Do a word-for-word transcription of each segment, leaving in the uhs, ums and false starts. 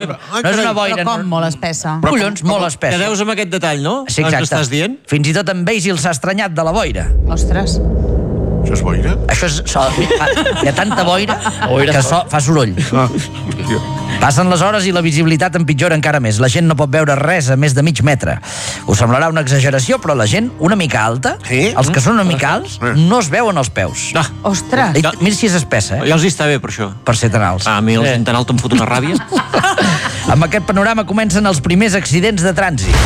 no és una boira... Però com molt espessa? Collons, molt espessa. Que deus amb aquest detall, no? Sí, exacte. El que estàs dient? Fins i tot en Basil s'ha estranyat de la boira. Ostres. Això és boira? Això és... So, hi ha tanta boira que so, fa soroll. Ah. Passen les hores i la visibilitat empitjora encara més. La gent no pot veure res a més de mig metre. Us semblarà una exageració, però la gent una mica alta, sí? els que són una mica alts, no es veuen els peus. Ah. Ostres. I, mira si és espessa, eh? Ja els hi està bé, per això. Per ser tan alts. Ah, a mi els eh. tan alt em fot una ràbia. Amb aquest panorama comencen els primers accidents de trànsit.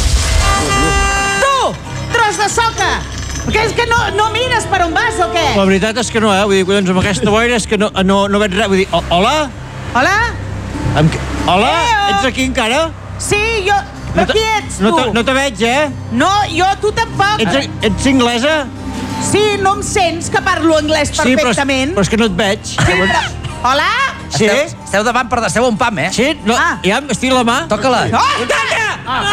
Tu! Tros de soca! Que és que no, no mires per on vas o què? La veritat és que no, eh? Vull dir, collons, amb aquesta boira és que no, no, no veig res. Vull dir, hola? Hola? Amb... Hola? Eo. Ets aquí encara? Sí, jo... Però no qui ets, no tu? No te veig, eh? No, jo tu tampoc. Ets, ets inglesa? Sí, no em sents, que parlo anglès perfectament. Sí, però, però és que no et veig. Sí, però... Hola? Sí? Esteu, esteu davant per esteu un pam, eh? Sí? No, Ah. ja estic la mà. Toca-la. Oh, calla!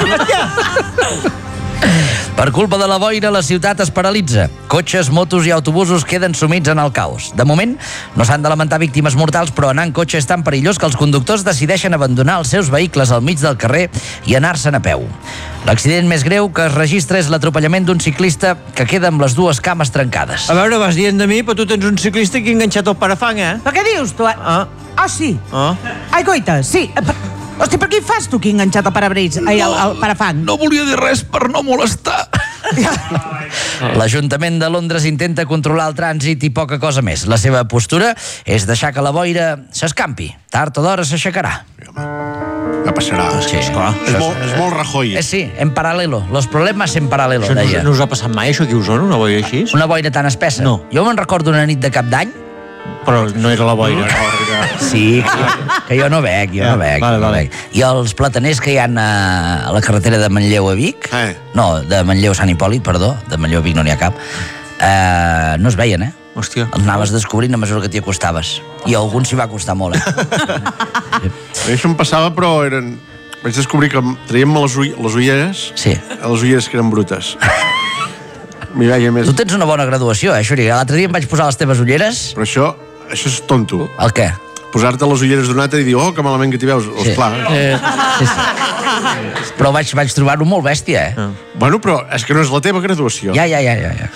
Ah, Per culpa de la boira, la ciutat es paralitza. Cotxes, motos i autobusos queden sumits en el caos. De moment, no s'han de lamentar víctimes mortals, però anar en cotxe és tan perillós que els conductors decideixen abandonar els seus vehicles al mig del carrer i anar-se'n a peu. L'accident més greu que es registra és l'atropellament d'un ciclista que queda amb les dues cames trencades. A veure, vas dient de mi, però tu tens un ciclista aquí enganxat al parafang, eh? Però què dius, tu? Ah. Ah, sí. Ah. Ai, goita, sí. Per... Hosti, però què hi fas tu aquí enganxat al parabrís? Ai, al, al parafang? No volia dir res per no molestar. L'Ajuntament de Londres intenta controlar el trànsit i poca cosa més. La seva postura és deixar que la boira s'escampi. Tard o d'hora s'aixecarà. Ja passarà. Sí, esclar. És molt, és molt Rajoy. Eh, sí, en paral·lelo. Los problemas en paral·lelo, Això no, deia. no us ha passat mai, això aquí a Osona, una boira així? Una boira tan espessa? No. Jo me'n recordo una nit de cap d'any. Però no era la boira. Sí, que, que jo no veig, jo no veig. Vale, no vale. veig. I els plataners que hi ha a la carretera de Manlleu a Vic, Eh. no, de Manlleu a Sant Hipòlit, perdó, de Manlleu a Vic no n'hi ha cap, eh, no es veien, eh? Hòstia. Els anaves descobrint a mesura que t'hi acostaves. I a alguns s'hi va costar molt, eh? Això em passava, però eren... Vaig descobrir que traiem les, ull... les ulleres, Sí. les ulleres que eren brutes. M'hi veia més. Tu tens una bona graduació, eh, Xuri? L'altre dia em vaig posar les teves ulleres. Però això, això és tonto. El què? Posar-te les ulleres d'un altre i dir, oh, que malament que t'hi veus. Sí. Esclar. Eh, sí, sí. Però vaig, vaig trobar-ho molt bèstia, eh? Bueno, però és que no és la teva graduació. Ja, ja, ja, ja. ja.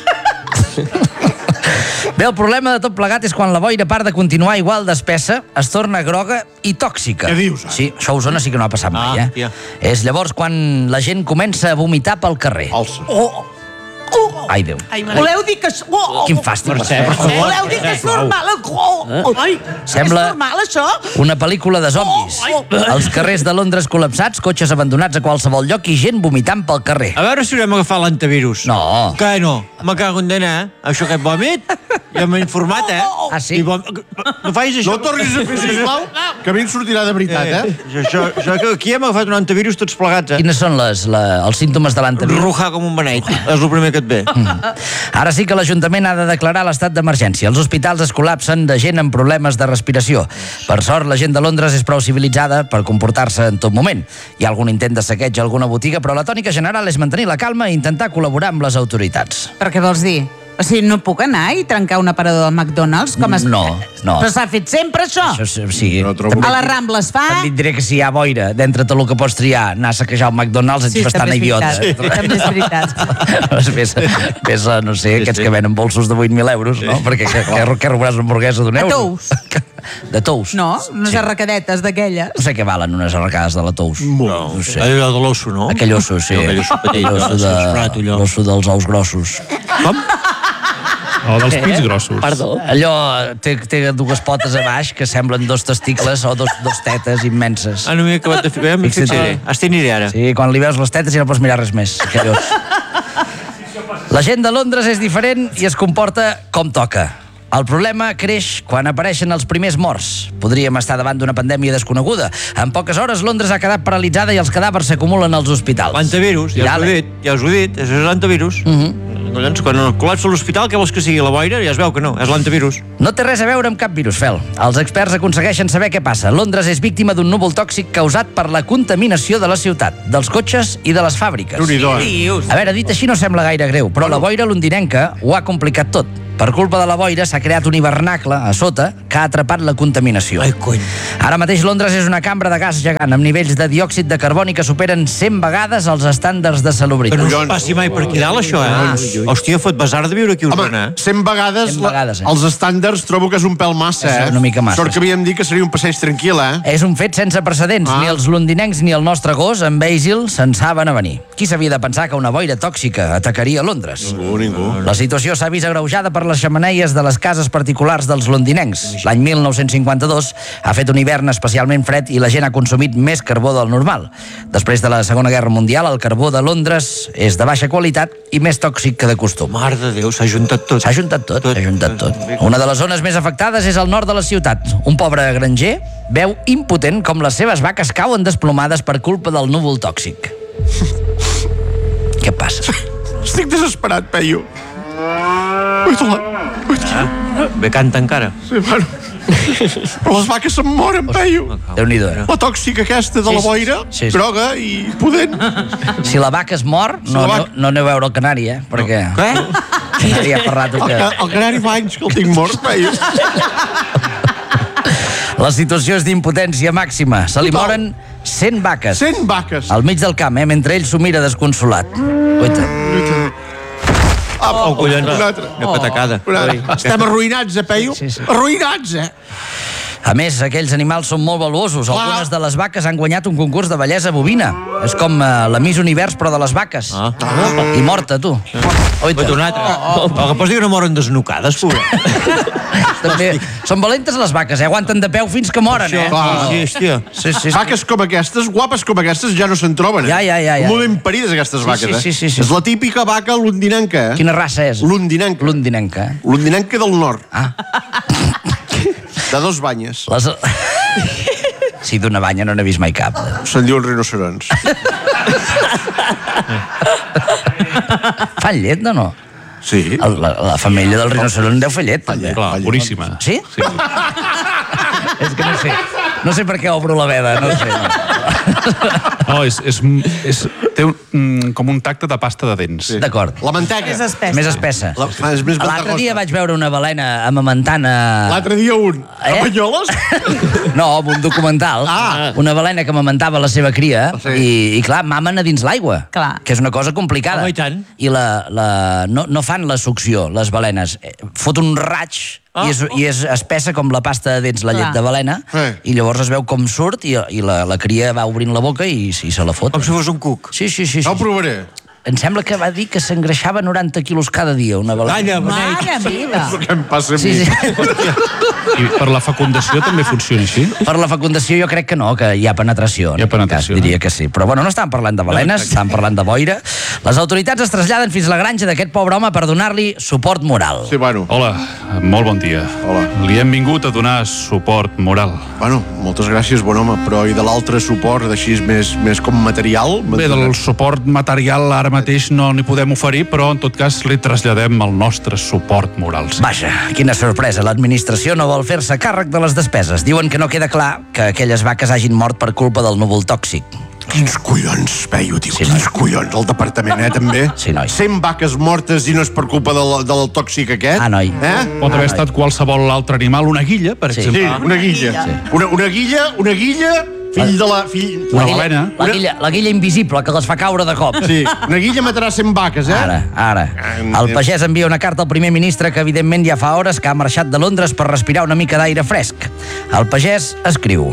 Bé, el problema de tot plegat és quan la boira, a part de continuar igual d'espessa, es torna groga i tòxica. Què dius, ara? Sí, això a Osona sí que no ha passat Ah, mai, eh? tia. És llavors quan la gent comença a vomitar pel carrer. Alça. Oh, oh. Ai, Déu. Ai, voleu dir que... Oh, oh. Quin fàstic. Mercè, per favor. Voleu dir que és normal? Oh, oh. Ai, Sembla- és normal, això? Una pel·lícula de zombis. Oh, oh. Els carrers de Londres col·lapsats, cotxes abandonats a qualsevol lloc i gent vomitant pel carrer. A veure si haurem agafat l'antivirus. No. Que no? Me cago en dena, eh? Això aquest vòmit? Ja m'he informat, eh? Ah, sí? I vom... No facis això. No tornis a fer, sisplau, que a mi em sortirà de veritat, eh? Això, això, això que aquí hem agafat un antivirus tots plegats, eh? Quines són les, la, els símptomes de l'antivirus? Rujar com un beneit. És el primer que et ve. Ara sí que l'Ajuntament ha de declarar l'estat d'emergència. Els hospitals es col·lapsen de gent amb problemes de respiració. Per sort, la gent de Londres és prou civilitzada per comportar-se en tot moment. Hi ha algun intent de saqueig a alguna botiga, però la tònica general és mantenir la calma i intentar col·laborar amb les autoritats. Però què vols dir? O sigui, no puc anar i trencar un aparador del McDonald's? Com es... No, no. Però s'ha fet sempre, això. Això sí, o sigui, No trobo- A la Rambla es fa... et diré que si hi ha boira d'entre tot el que pots triar, anar a saquejar el McDonald's, ets Sí, bastant també és idiota. veritat. També és veritat. Ves, ves a, no sé, aquests que venen bolsos de vuit mil euros, no? Perquè què, què, què robaràs una hamburguesa d'un euro? Tous. De tous? No, unes arracadetes d'aquelles. No sé què valen unes arracades de la tous. Molt. No sé. Allò de l'osso, no? Aquell osso, sí. Aquell osso petit, Aquell osso, no? Susprat, de... allò. l'osso dels ous grossos. Com? O dels pits grossos. Perdó? Allò té, té dues potes a baix que semblen dos testicles o dos, dos tetes immenses. Ah, no m'he acabat de fer bé, m'hi Fixa't. fixaré. Has t'aniré ara. Sí, quan li veus les tetes ja no pots mirar res més. Aquell os. La gent de Londres és diferent i es comporta com toca. El problema creix quan apareixen els primers morts. Podríem estar davant d'una pandèmia desconeguda. En poques hores, Londres ha quedat paralitzada i els cadàvers s'acumulen als hospitals. L'antivirus, ja us ho he dit, ja us ho he dit, això és l'antivirus. Collons, quan col·lapsa l'hospital, què vols que sigui la boira? Ja es veu que no, és l'antivirus. No té res a veure amb cap virus, Fel. Els experts aconsegueixen saber què passa. Londres és víctima d'un núvol tòxic causat per la contaminació de la ciutat, dels cotxes i de les fàbriques. Déu-n'hi-do, eh? Dius. A veure, dit així no sembla gaire greu, però la boira londinenca ho ha complicat tot. Per culpa de la boira s'ha creat un hivernacle a sota que ha atrapat la contaminació. Ai, cony. Ara mateix Londres és una cambra de gas gegant amb nivells de diòxid de carboni que superen cent vegades els estàndards de Que salubritat. no us passi mai per aquí dalt, això, eh? Hòstia, fot basar de viure aquí a Osona, Home, eh? cent vegades, cent vegades, eh? la, els estàndards trobo que és un pèl massa, És eh? una mica massa, Sort sí. que havíem dit que seria un passeig tranquil, eh? És un fet sense precedents. Ah. Ni els londinencs ni el nostre gos, en Basil, se'n saben a venir. Qui s'havia de pensar que una boira tòxica atacaria Londres? Ningú, ningú. La situació s'ha vist agreujada per les xemeneies de les cases particulars dels londinencs. L'any mil nou-cents cinquanta-dos ha fet un hivern especialment fred i la gent ha consumit més carbó del normal. Després de la Segona Guerra Mundial, el carbó de Londres és de baixa qualitat i més tòxic que de costum. Mare de Déu, s'ha juntat tot. S'ha juntat tot, s'ha juntat tot. Una de les zones més afectades és al nord de la ciutat. Un pobre granger veu impotent com les seves vaques cauen desplomades per culpa del núvol tòxic. Què passa? Estic desesperat, Peyu. Uita-la. Uita-la. Bé canta encara. Sí, bueno. Però les vaques se'n moren, Peyu. Déu-n'hi-do, eh? La tòxica aquesta de la boira, Sí, sí. groga i pudent. Si la vaca es mor, no, la no, vaca- no aneu a veure el canari, eh? Perquè... Què? Canari ha parlat El, que... ca- el canari fa anys que el tinc mort, Peyu. La situació és d'impotència màxima. Se li Total. moren cent vaques. Cent vaques. Al mig del camp, eh? Mentre ell s'ho mira desconsolat. Uita. Ah, Oh, collons. un altre. Una patacada. Un altre. Estem arruïnats, eh, Peyu? Sí, sí. Arruïnats, eh? A més, aquells animals són molt valuosos. Clar. Algunes de les vaques han guanyat un concurs de bellesa bovina. És com eh, la Miss Univers, però de les vaques. Ah. I morta, tu. Oita. Oita, un altre. Oh, que pots dir que no moren desnucades, pura. També són valentes les vaques, eh? Aguanten de peu fins que moren, eh? Clar. Sí, hòstia. Sí, sí, sí. Vaques com aquestes, guapes com aquestes, ja no se'n troben, eh? Ja, ja, ja, ja. Molt ben parides, aquestes vaques, sí, eh? sí, sí, sí. És la típica vaca londinenca, eh? Quina raça és? Londinenca. Londinenca. eh? Londinenca del nord. Ah. De dos banyes. Les... Sí, d'una banya no n'he vist mai cap. Se'n diuen rinocerons. Fan llet, no, no? Sí. El, la, la família del rinoceront deu fer llet, també. Clar, boníssima. Sí? Sí. És que no sé. No sé per què obro la veda, no sé. No, és, és, és, té un, mm, com un tacte de pasta de dents. Sí. D'acord. La manteca. És espessa. Més espessa. La, ah, és més L'altre dia ventegosa. vaig veure una balena amamentant a... L'altre dia un. Eh? A Banyoles? No, amb un documental. Ah. Una balena que amamentava la seva cria Sí. i, i clar, mamen a dins l'aigua. Clar. Que és una cosa complicada. Home, i tant. I la, la, no, no fan la succió, les balenes. Eh, Fot un raig Ah. i, és, i és espessa com la pasta de dents, la Clar. llet de balena, Eh. i llavors es veu com surt i, i la, la cria va obrint la boca i, i se la fot. Com si fos un cuc. Sí, sí, sí. Ja ho sí. provaré. Em sembla que va dir que s'engreixava noranta quilos cada dia, una balena. Calla, beneit. Mare meva. És el que em passa a mi. Sí, sí. I per la fecundació també funciona així? Per la fecundació jo crec que no, que hi ha penetració. Hi ha en aquest penetració, Cas, diria eh? que sí. Però bueno, no estàvem parlant de balenes, estàvem parlant de boira. Les autoritats es traslladen fins a la granja d'aquest pobre home per donar-li suport moral. Sí, bueno. Hola, molt bon dia. Hola. Li hem vingut a donar suport moral. Bueno, moltes gràcies, bon home, però i de l'altre suport, d'així més, més com material? Bé, del suport material ara mateix no n'hi podem oferir, però en tot cas li traslladem el nostre suport moral. Sí. Vaja, quina sorpresa. L'administració no vol fer-se càrrec de les despeses. Diuen que no queda clar que aquelles vaques hagin mort per culpa del núvol tòxic. Quins collons, Peyu, tio, Sí, quins noi. collons, el departament, eh, també? Sí, noi. cent vaques mortes i no és per culpa del, del tòxic aquest? Ah, noi. Eh? Pot haver estat qualsevol altre animal, una guilla, per Sí. exemple. Sí, una guilla. Sí. Una, una guilla, una guilla, fill de la... Fill... Una guilla- balena. La guilla, la guilla invisible, que les fa caure de cop. Sí, una guilla matarà cent vaques, eh? Ara, ara. El pagès envia una carta al primer ministre que, evidentment, ja fa hores que ha marxat de Londres per respirar una mica d'aire fresc. El pagès escriu...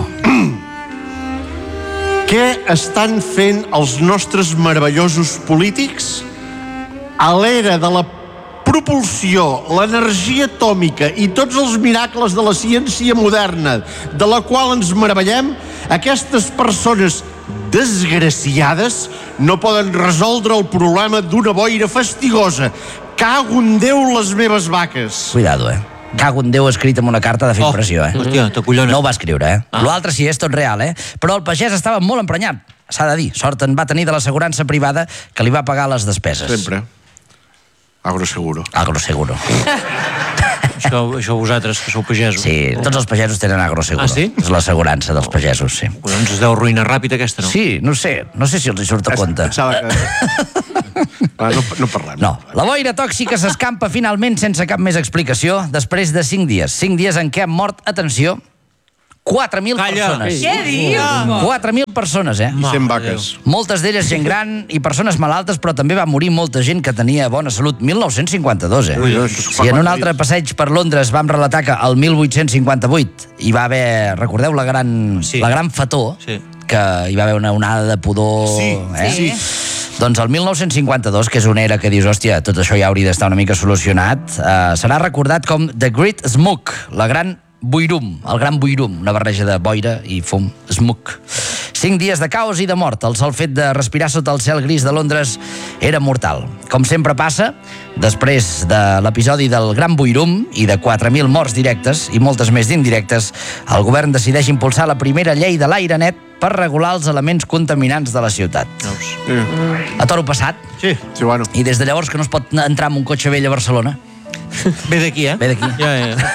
Què estan fent els nostres meravellosos polítics? A l'era de la propulsió, l'energia atòmica i tots els miracles de la ciència moderna, de la qual ens meravellem, aquestes persones desgraciades no poden resoldre el problema d'una boira fastigosa. Cago en Déu les meves vaques. Cuidado, eh? Cago en Déu escrit amb una carta de fer Oh, impressió, eh? hòstia, t'acollona. No ho va escriure, eh? Ah. L'altre sí, és tot real, eh? Però el pagès estava molt emprenyat. S'ha de dir, sort en va tenir de l'assegurança privada que li va pagar les despeses. Sempre. Agroseguro. Agroseguro. Això, això vosaltres, que sou pagesos. Sí, tots els pagesos tenen agroseguro. Ah, sí? És l'assegurança dels pagesos, sí. Collons, es deu arruïnar ràpid aquesta, no? Sí, no sé, no sé si els hi surt a compte. Pensava que... Ah, no, no parlem. No, la boira tòxica s'escampa finalment sense cap més explicació després de cinc dies. cinc dies en què han mort, atenció, quatre mil persones. Què dius? quatre mil persones, eh? I cent vaques. Moltes d'elles gent gran i persones malaltes, però també va morir molta gent que tenia bona salut. mil nou-cents cinquanta-dos, eh? Ui, ui, Si en un altre passeig per Londres vam relatar que el mil vuit-cents cinquanta-vuit hi va haver, recordeu, la gran, Sí. la gran fató, Sí. que hi va haver una onada de pudor... Sí, eh? sí. Doncs el mil nou-cents cinquanta-dos, que és una era que dius, hòstia, tot això ja hauria d'estar una mica solucionat, eh, serà recordat com The Great Smoke, la gran boirum, el gran boirum, una barreja de boira i fum, smoke. Cinc dies de caos i de mort. El sol fet de respirar sota el cel gris de Londres era mortal. Com sempre passa, després de l'episodi del Gran Boirum i de quatre mil morts directes i moltes més d'indirectes, el govern decideix impulsar la primera llei de l'aire net per regular els elements contaminants de la ciutat. Sí, A toro passat, Sí, sí, bueno. i des de llavors que no es pot entrar amb un cotxe vell a Barcelona. ve d'aquí, eh? Ve d'aquí. Ja, ja.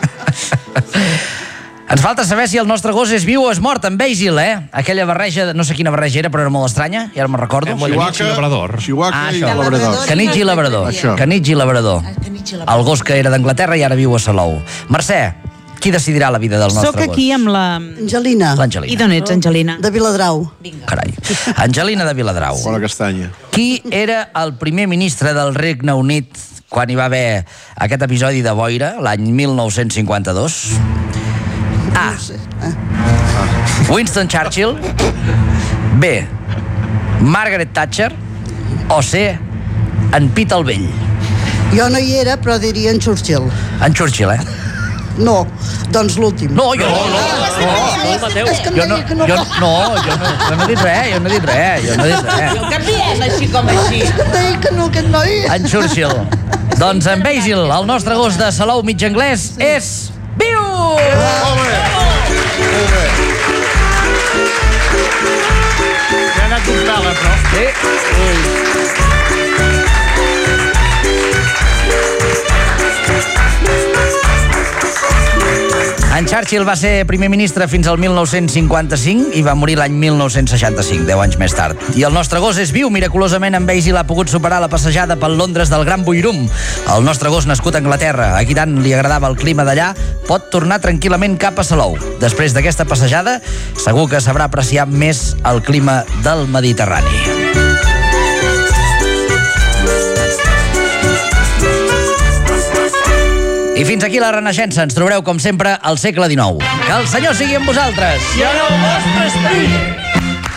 Ens falta saber si el nostre gos és viu o és mort, en Basil, eh? Aquella barreja, de- no sé quina barreja era, però era molt estranya, ja no me'n recordo. Chihuahua i labrador. Chihuahua Ah, i això. labrador. Canitx i labrador. Això. Canitx i labrador. El gos que era d'Anglaterra i ara viu a Salou. Mercè, qui decidirà la vida del nostre Soc gos? aquí amb la... Angelina, I L'Angelina. d'on ets, Angelina? de Viladrau. Carai. Angelina de Viladrau. Bona castanya. Qui era el primer ministre del Regne Unit quan hi va haver aquest episodi de boira, l'any mil nou-cents cinquanta-dos? A. Winston Churchill. B. Margaret Thatcher. O C. En Pete el Vell. Jo no hi era, però diria en Churchill. En Churchill, eh? No, doncs l'últim. No, jo no. no. És que em Jo no, deia que no... jo, no, jo no, jo no he dit res, jo no he dit res, jo no he dit res. Canviem així com així. És que em deia que no, aquest noi... En Churchill. Doncs en Basil, el nostre gos de Salou mig anglès, és viu! Ja ha anat un pèl, eh, però. Sí. En Churchill va ser primer ministre fins al mil nou-cents cinquanta-cinc i va morir l'any mil nou-cents seixanta-cinc, deu anys més tard. I el nostre gos és viu, miraculosament en Basil ha pogut superar la passejada pel Londres del Gran Boirum. El nostre gos nascut a Anglaterra, a qui tant li agradava el clima d'allà, pot tornar tranquil·lament cap a Salou. Després d'aquesta passejada, segur que sabrà apreciar més el clima del Mediterrani. I fins aquí la Renaixença. Ens trobareu, com sempre, al segle dinou. Que el Senyor sigui amb vosaltres. I ara el vostre esperit.